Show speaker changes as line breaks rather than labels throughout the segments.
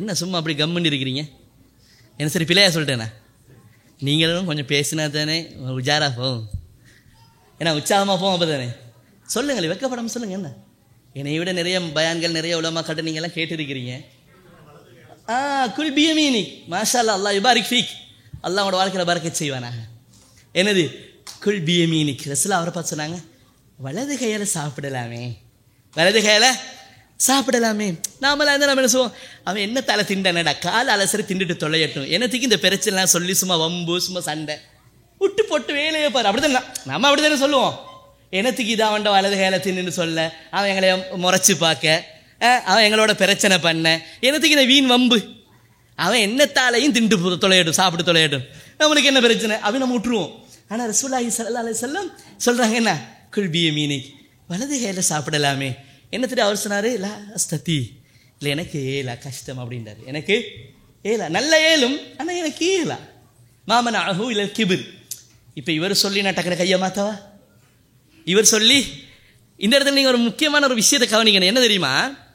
என்ன சும்மா அப்படி கம்முன்னு இருக்கிறீங்க? என்ன சரி பிள்ளையா சொல்லிட்டேண்ணா? நீங்களும் கொஞ்சம் பேசினா தானே உஜாரா போகும், ஏன்னா உற்சாகமாக போகும். அப்போ தானே சொல்லுங்களே, வெக்கப்படாமல் சொல்லுங்கள். என்ன என்னை விட நிறைய பயான்கள் நிறைய உலமா கட்ட நீங்கள்லாம் கேட்டிருக்கிறீங்க. குல் பியமீனிக் மாஷா அல்லா, அல்லாஹ் யுபாரிக் ஃபீக், அல்லாஹ் உங்களோட வாழ்க்கையில் பரக்கத் செய்வானாக. என்னது குல் பியமீனிக்? ரசூலுல்லாஹ் அவரை பார்த்து சொன்னாங்க, வலது கையால் சாப்பிடலாமே, வலது கையால் சாப்பிடலாமே. நாமெல்லாம் இருந்தால் நம்ம என்ன சொல்லுவோம், அவன் என்ன தலை திண்டானடா, கால் அலசரி திண்டுட்டு தொலையட்டும், என்னத்துக்கு இந்த பிரச்சனைலாம் சொல்லி சும்மா வம்பு சும்மா சண்டை விட்டு போட்டு வேலையை பாரு. அப்படிதான் நம்ம அப்படி தானே சொல்லுவோம். என்னத்துக்கு இதை அவன்ட வலது கையால் தின்னுன்னு சொல்ல, அவன் எங்களை முறைச்சி பார்க்க, அவன் எங்களோட பிரச்சனை பண்ண, என்னத்துக்கு இந்த வீண் வம்பு, அவன் என்னத்தாலையும் திண்டு தொலையட்டும், சாப்பிட்டு தொலையட்டும், நம்மளுக்கு என்ன பிரச்சனை அப்படின்னு நம்ம விட்டுருவோம். ஆனால் ரசூலுல்லாஹி ஸல்லல்லாஹு அலைஹி வஸல்லம் சொல்கிறாங்க என்ன, குல் பியமீனிக், வலது கையில் சாப்பிடலாமே. என்னத்துட்டு அவர் சொன்னார், லா அஸ்ததி, இல்லை எனக்கு ஏலா, கஷ்டம் அப்படின்றார். எனக்கு ஏலா, நல்ல ஏலும், ஆனால் எனக்கு ஏலா. மாமன் அஹூ இல்லை கிபிர். இப்போ இவர் சொல்லி நான் டக்குனு கையை மாத்தவா? இவர் சொல்லி இந்த இடத்துல நீங்கள் ஒரு முக்கியமான ஒரு விஷயத்தை கவனிக்கணும். என்ன தெரியுமா,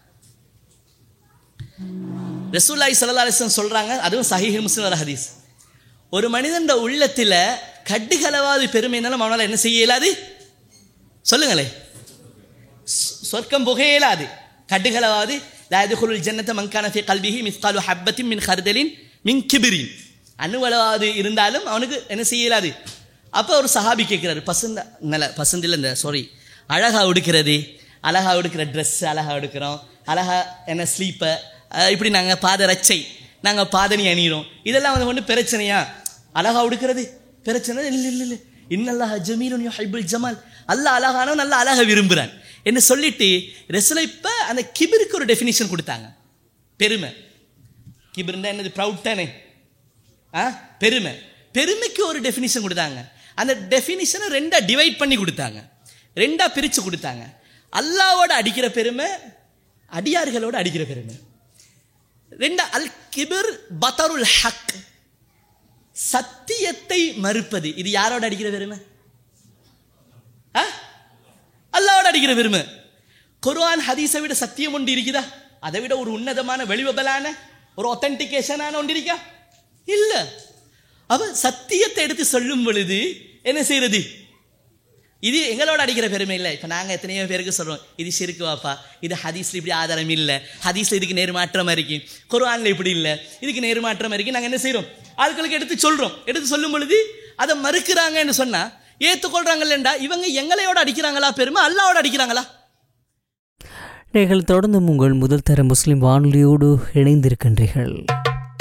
ரசூலுல்லாஹி ஸல்லல்லாஹு அலைஹி வஸல்லம் சொல்கிறாங்க, அதுவும் சஹீஹ் முஸ்லிம் ஹதீஸ், ஒரு மனிதன் உள்ளத்தில் கட்டுகளவாது பெருமைனாலும் அவனால் என்ன செய்ய இயலாது? சொல்லுங்களே, சொர்க்கம் புக இயலாது. கட்டுகளவாது லா யதுகுலுல் ஜன்னத மன் கான ஃபீ கல்பிஹி மிஸ்காலு ஹப்பத்தின் மின் ஹர்தலின் மின் கிபிரின், அணுவளவாது இருந்தாலும் அவனுக்கு என்ன செய்ய இயலாது. அப்போ ஒரு சஹாபி கேட்குறாரு, பசந்தில் இந்த அழகாக உடுக்கிறது, அழகாக உடுக்கிற ட்ரெஸ் அழகாக எடுக்கிறோம், அழகாக என்ன ஸ்லீப்பை, இப்படி நாங்கள் பாதரட்சை, நாங்கள் பாதணி அணிகிறோம், இதெல்லாம் வந்து ஒன்று பிரச்சனையா? அழகாக உடுக்கிறது பிரச்சனை இல்லை. இல்லை இல்லை, இன்னல்லாஹ் ஜமீலுன் யுஹிப்புல் ஜமால், அல்லாஹ் அழகானோ நல்ல அழகாக விரும்புகிறான் என்ன சொல்லிட்டு ரசூலுல்லாஹ் இப்போ அந்த கிபிருக்கு ஒரு டெஃபினிஷன் கொடுத்தாங்க. பெருமை, கிபிர்னா என்னது? ப்ரவுட் தானே. பெருமை, பெருமைக்கு ஒரு டெஃபினிஷன் கொடுத்தாங்க. அந்த டெஃபினிஷனை ரெண்டாக டிவைட் பண்ணி கொடுத்தாங்க, ரெண்டாக பிரித்து கொடுத்தாங்க. அல்லாவோட அடிக்கிற பெருமை, அடியார்களோட அடிக்கிற பெருமை. ரெண்டா அல் கிபிர் பதருல் ஹக், சத்தியத்தை மறுப்பது. இது யாரோட அடிக்கிற பெருமை? அல்லாவோட அடிக்கிற பெருமை. குர்ஆன் ஹதீஸை விட சத்தியம் ஒன்று இருக்குதா? அதை விட ஒரு உன்னதமான வெளிவபலான ஒரு ஒத்தன்டிகேஷனான ஒன்று இருக்கா? இல்லை. அவ சத்தியத்தை எடுத்து சொல்லும் பொழுது என்ன செய்யறது? இது எங்களோட அடிக்கிற பெருமை இல்லை. இப்போ நாங்கள் எத்தனையோ பேருக்கு சொல்கிறோம், இது ஷிர்க் வாப்பா, இது ஹதீஸில் இப்படி ஆதாரம் இல்லை, ஹதீஸில் இதுக்கு நேர்மாற்றமாக இருக்கு, குர்ஆனில் இப்படி இல்லை, இதுக்கு நேர்மாற்றமாக இருக்கு. நாங்கள் என்ன செய்கிறோம்? ஆட்களுக்கு எடுத்து சொல்கிறோம். எடுத்து சொல்லும் பொழுது அதை மறுக்கிறாங்கன்னு சொன்னால் ஏற்றுக்கொள்கிறாங்கல்லண்டா, இவங்க எங்களையோட அடிக்கிறாங்களா பெருமை, அல்லாவோட அடிக்கிறாங்களா?
நீங்கள் தொடர்ந்து உங்கள் முதல் தர முஸ்லிம் வானொலியோடு இணைந்திருக்கின்றீர்கள்.